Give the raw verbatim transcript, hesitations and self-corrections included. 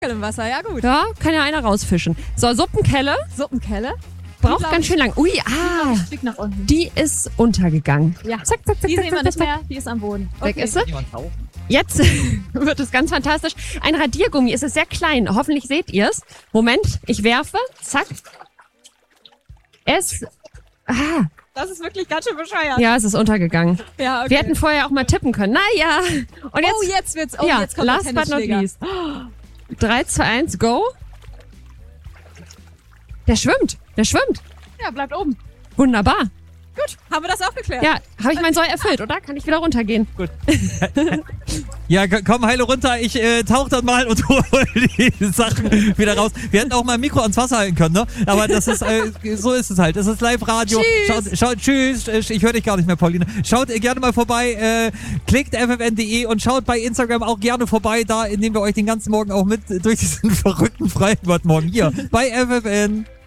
im Wasser, ja gut. Ja, kann ja einer rausfischen. So, Suppenkelle. Suppenkelle. Braucht ganz schön lang. Ui, ah. Ich flieg nach unten. Die ist untergegangen. Ja. Zack, zack, zack, Die zack, sehen wir zack, nicht zack. mehr, die ist am Boden. Weg Okay. ist sie. Jetzt wird es ganz fantastisch. Ein Radiergummi, es ist sehr klein. Hoffentlich seht ihr es. Moment, ich werfe. Zack. Es. Ah, Das ist wirklich ganz schön bescheuert. ja, es ist untergegangen. Ja, okay. Wir hätten vorher auch mal tippen können. Naja. Und jetzt, oh, jetzt wird's. Oh, ja, jetzt kommt last der but not Tennisschläger. least. drei, zwei, eins, go. Der schwimmt. Der schwimmt. Ja, bleibt oben. Wunderbar. Gut, haben wir das auch geklärt? Ja, habe ich mein Soll erfüllt, oder? Kann ich wieder runtergehen? Ja, k- komm, heile runter. Ich äh, tauch dann mal und hol die Sachen wieder raus. Wir hätten auch mal ein Mikro ans Wasser halten können, ne? Aber das ist, äh, so ist es halt. Das ist Live-Radio. Tschüss. Schaut, schaut, tschüss. Ich höre dich gar nicht mehr, Pauline. Schaut äh, gerne mal vorbei. Äh, klickt f f n punkt d e und schaut bei Instagram auch gerne vorbei. Da nehmen wir euch den ganzen Morgen auch mit durch diesen verrückten Freibad morgen hier bei F F N.